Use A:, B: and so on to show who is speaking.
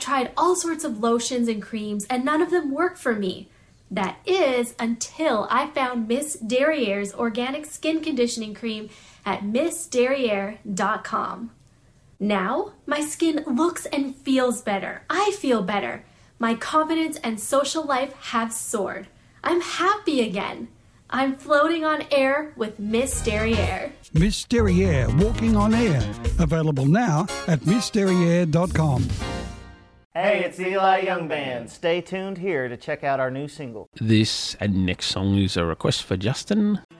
A: tried all sorts of lotions and creams, and none of them work for me. That is until I found Miss Derriere's organic skin conditioning cream at missderriere.com. Now, my skin looks and feels better. I feel better. My confidence and social life have soared. I'm happy again. I'm floating on air with Miss Derriere.
B: Miss Derriere, walking on air. Available now at missderriere.com.
C: Hey, it's the Eli Young Band. Stay tuned here to check out our new single.
D: This and next song is a request for Justin.